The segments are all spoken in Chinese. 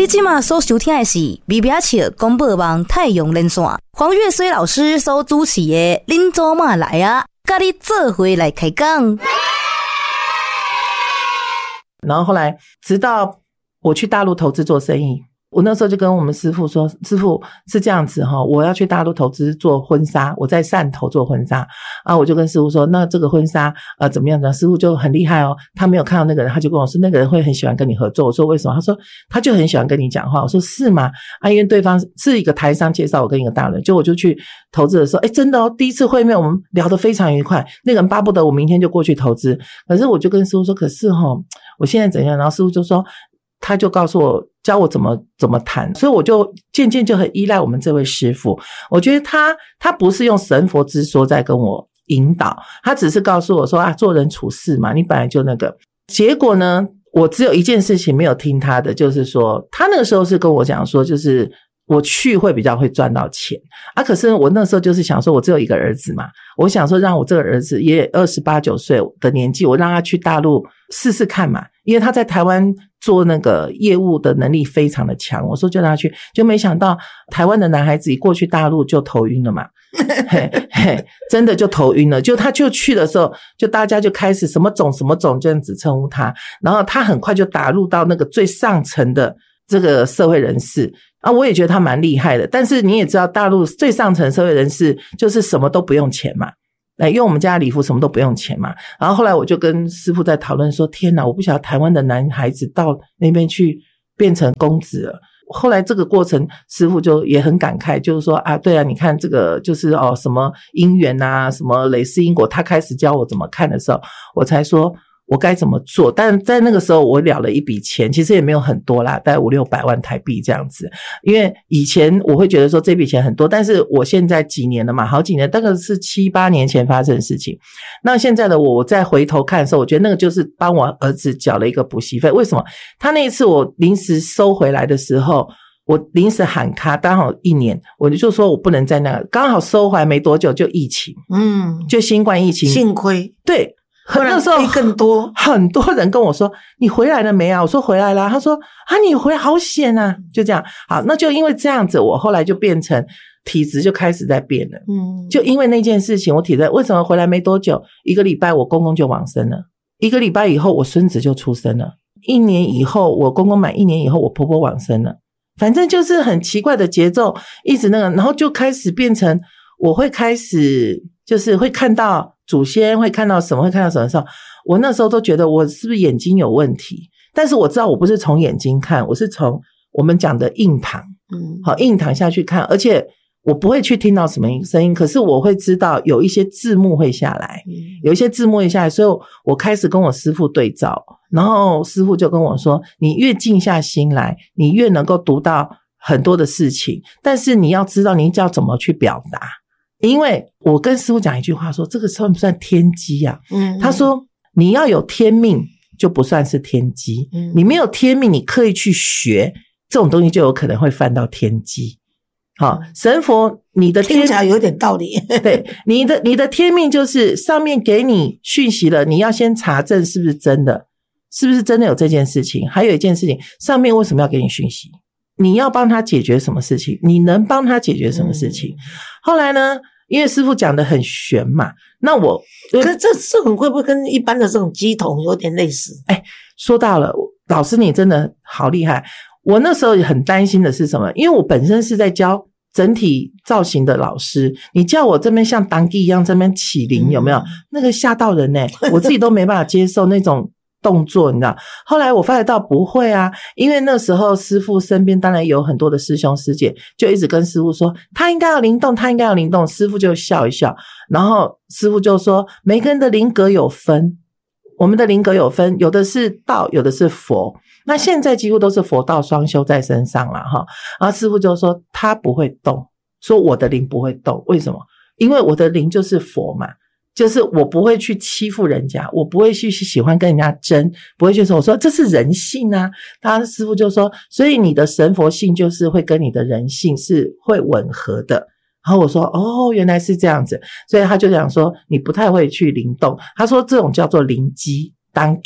你现在所收听的是微微笑广播网太阳连线，黄月水老师所主持的恁祖妈来啊，跟你做伙来开讲。 然后后来直到我去大陆投资做生意，我那时候就跟我们师父说，师父是这样子我要去大陆投资做婚纱，我在汕头做婚纱啊，我就跟师父说，那这个婚纱怎么样呢？师父就很厉害他没有看到那个人，他就跟我说那个人会很喜欢跟你合作。我说为什么？他说他就很喜欢跟你讲话。我说是吗？因为对方是一个台商介绍我跟一个大人，就我就去投资的时候，真的第一次会面我们聊得非常愉快，那个人巴不得我明天就过去投资。可是我就跟师父说，可是我现在怎样？然后师父就说，他就告诉我教我怎么谈，所以我就渐渐就很依赖我们这位师父。我觉得他不是用神佛之说在跟我引导，他只是告诉我说做人处事嘛，你本来就那个。结果呢，我只有一件事情没有听他的，就是说他那个时候是跟我讲说，就是我去会比较会赚到钱可是我那时候就是想说，我只有一个儿子嘛，我想说让我这个儿子也28、9岁的年纪，我让他去大陆试试看嘛，因为他在台湾做那个业务的能力非常的强，我说就让他去，就没想到台湾的男孩子一过去大陆就头晕了嘛真的就头晕了，就他就去的时候，就大家就开始什么总什么总这样子称呼他，然后他很快就打入到那个最上层的这个社会人士我也觉得他蛮厉害的。但是你也知道大陆最上层社会人士就是什么都不用钱嘛，因为我们家礼服什么都不用钱嘛。然后后来我就跟师父在讨论说，天哪，我不晓得台湾的男孩子到那边去变成公子了。后来这个过程师父就也很感慨，就是说对啊，你看这个就是什么因缘什么累世因果，他开始教我怎么看的时候，我才说我该怎么做。但在那个时候我了了一笔钱，其实也没有很多啦，大概500-600万台币这样子。因为以前我会觉得说这笔钱很多，但是我现在几年了嘛，好几年，大概是7、8年前发生的事情。那现在的我再回头看的时候，我觉得那个就是帮我儿子缴了一个补习费。为什么？他那一次我临时收回来的时候，我临时喊卡，刚好1年，我就说我不能在那个，刚好收回来没多久就疫情，就新冠疫情， 幸亏对。那时候更多很多人跟我说你回来了没啊？我说回来了。他说你回来好险啊，就这样。好，那就因为这样子，我后来就变成体质就开始在变了。就因为那件事情，我体质为什么回来没多久，1个礼拜我公公就往生了，1个礼拜以后我孙子就出生了，1年以后我公公满1年以后我婆婆往生了。反正就是很奇怪的节奏，一直那个，然后就开始变成我会开始就是会看到祖先，会看到什么，会看到什么时候，我那时候都觉得我是不是眼睛有问题，但是我知道我不是从眼睛看，我是从我们讲的印堂，好，印堂下去看，而且我不会去听到什么声音，可是我会知道有一些字幕会下来，有一些字幕会下来，所以我开始跟我师父对照，然后师父就跟我说，你越静下心来，你越能够读到很多的事情，但是你要知道你要怎么去表达。因为我跟师父讲一句话说，这个算不算天机啊？他说你要有天命就不算是天机，你没有天命，你刻意去学这种东西就有可能会犯到天机。好，神佛你的听起来有点道理对，你的天命就是上面给你讯息了，你要先查证是不是真的，是不是真的有这件事情。还有一件事情，上面为什么要给你讯息，你要帮他解决什么事情，你能帮他解决什么事情。后来呢，因为师父讲得很玄嘛，那我可是这种会不会跟一般的这种乩童有点类似？ 说到了，老师你真的好厉害。我那时候很担心的是什么？因为我本身是在教整体造型的老师，你叫我这边像当地一样这边起灵，有没有？那个吓到人我自己都没办法接受那种动作，你知道。后来我发觉到不会啊，因为那时候师父身边当然有很多的师兄师姐，就一直跟师父说他应该要灵动，他应该要灵动。师父就笑一笑，然后师父就说每个人的灵格有分，我们的灵格有分，有的是道，有的是佛，那现在几乎都是佛道双修在身上了哈。然后师父就说他不会动，说我的灵不会动，为什么？因为我的灵就是佛嘛，就是我不会去欺负人家，我不会去喜欢跟人家争，不会去说，我说这是人性啊。他师父就说，所以你的神佛性就是会跟你的人性是会吻合的。然后我说哦，原来是这样子，所以他就讲说你不太会去灵动，他说这种叫做灵机当机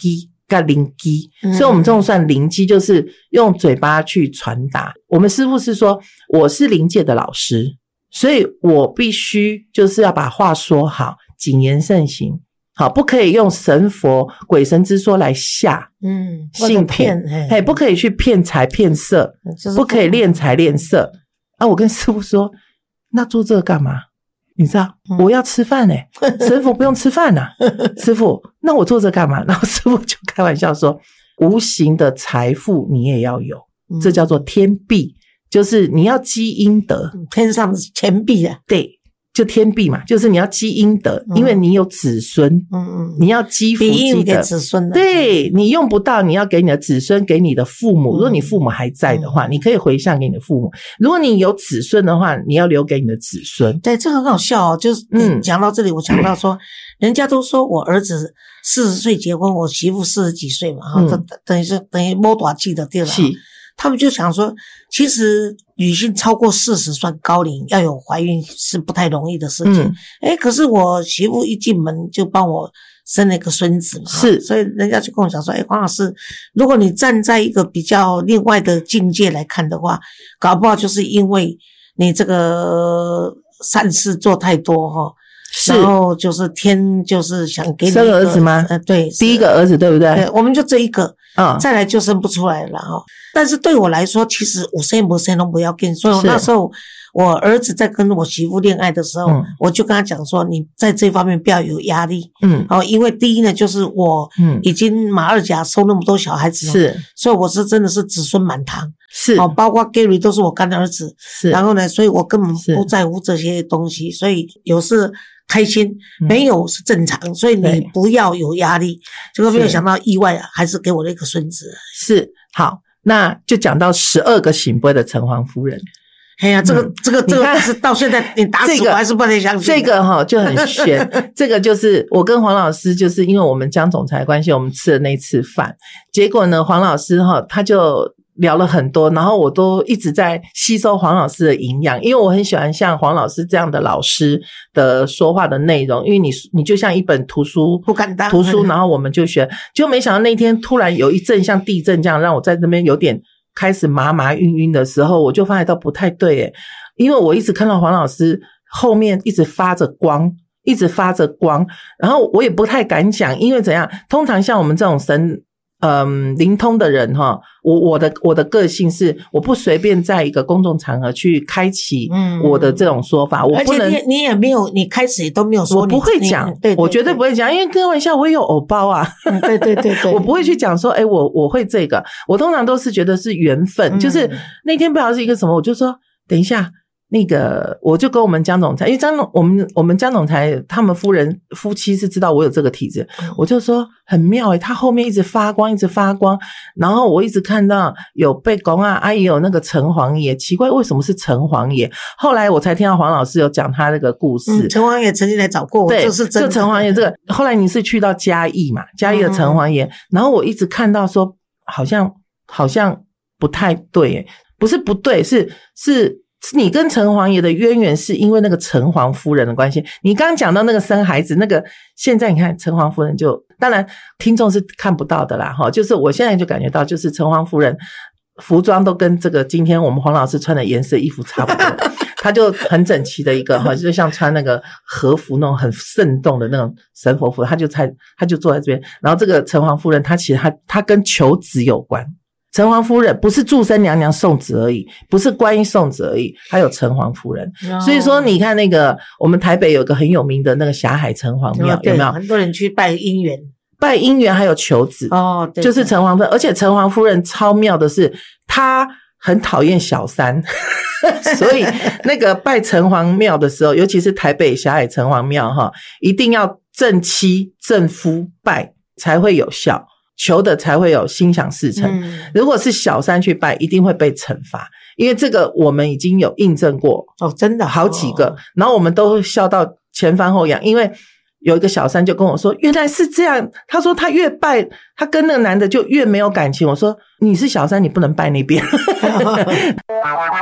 跟灵机，所以我们这种算灵机，就是用嘴巴去传达。我们师父是说，我是灵界的老师，所以我必须就是要把话说好，谨言慎行。好，不可以用神佛鬼神之说来吓性品，不可以去骗财骗色，不可以敛财敛色。啊，我跟师父说，那做这个干嘛？你知道，我要吃饭神佛不用吃饭啊。师父，那我做这干嘛？然后师父就开玩笑说，无形的财富你也要有，这叫做天币，就是你要积阴德， 天上的钱币啊， 对。就天币嘛，就是你要积阴德，因为你有子孙，你要积福积德， 给子孙的， 对，你用不到，你要给你的子孙，给你的父母。如果你父母还在的话，你可以回向给你的父母；如果你有子孙的话，你要留给你的子孙。 对，这个很好笑哦，就是讲到这里，我讲到说，人家都说我儿子40岁结婚，我媳妇40几岁嘛，等于摸大记的对了。他们就想说，其实女性超过40算高龄，要有怀孕是不太容易的事情。可是我媳妇一进门就帮我生了一个孙子嘛， 是， 所以人家就跟我讲说，黄老师，如果你站在一个比较另外的境界来看的话，搞不好就是因为你这个善事做太多齁。然后就是天就是想给你生儿子吗？ 对， 第一个儿子对不对？ 对，我们就这一个，再来就生不出来了齁。但是对我来说，其实我生不生都不要紧。所以那时候我儿子在跟我媳妇恋爱的时候，我就跟他讲说，你在这方面不要有压力。因为第一呢，就是我已经马二甲收那么多小孩子了，是，所以我是真的是子孙满堂。是，包括 Gary 都是我干的儿子。是，然后呢，所以我根本不在乎这些东西，所以有事开心，没有是正常，所以你不要有压力。结果没有想到意外还是给我的一个孙子。是，好，那就讲到12个醒杯的城隍夫人。哎呀，这个是到现在你打死我还是不能相信。这个就很玄。这个就是我跟黄老师，就是因为我们江总裁的关系，我们吃了那次饭，结果呢，黄老师他就聊了很多，然后我都一直在吸收黄老师的营养，因为我很喜欢像黄老师这样的老师的说话的内容，因为你就像一本图书，不敢当图书，然后我们就学，就没想到那天突然有一阵像地震这样，让我在这边有点开始麻麻晕晕的时候，我就发现到不太对耶，因为我一直看到黄老师后面一直发着光，然后我也不太敢讲，因为怎样，通常像我们这种神灵通的人我的个性是我不随便在一个公众场合去开启我的这种说法，我不能，而且你也没有，你开始也都没有说，我不会讲，对，我绝对不会讲，因为开玩笑我也有偶包啊，对，我不会去讲说我会这个，我通常都是觉得是缘分，就是那天不知道是一个什么，我就说等一下。那个我就跟我们江总裁，因为我们江总裁他们夫妻是知道我有这个体质，我就说很妙他后面一直发光，然后我一直看到有被公啊，也有那个城隍爷，奇怪为什么是城隍爷？后来我才听到黄老师有讲他那个故事，城隍爷曾经来找过我，对，就是真的，就城隍爷这个，后来你是去到嘉义嘛，嘉义的城隍爷，然后我一直看到说好像不太对不是不对，是你跟城隍爷的渊源是因为那个城隍夫人的关系。你刚刚讲到那个生孩子那个，现在你看城隍夫人就，当然听众是看不到的啦就是我现在就感觉到，就是城隍夫人服装都跟这个今天我们黄老师穿的颜色衣服差不多，她就很整齐的一个就像穿那个和服那种很慎重的那种神佛服，她就坐在这边。然后这个城隍夫人她其实她跟求子有关。城隍夫人不是祝生娘娘送子而已，不是观音送子而已，还有城隍夫人。所以说你看那个我们台北有个很有名的那个霞海城隍庙，有没有？很多人去拜姻缘还有求子对，就是城隍夫人。而且城隍夫人超妙的是她很讨厌小三所以那个拜城隍庙的时候，尤其是台北霞海城隍庙一定要正妻正夫拜才会有效，求的才会有心想事成。如果是小三去拜，一定会被惩罚，因为这个我们已经有印证过真的好几个，然后我们都笑到前翻后仰，因为有一个小三就跟我说原来是这样，他说他越拜他跟那个男的就越没有感情，我说你是小三你不能拜那边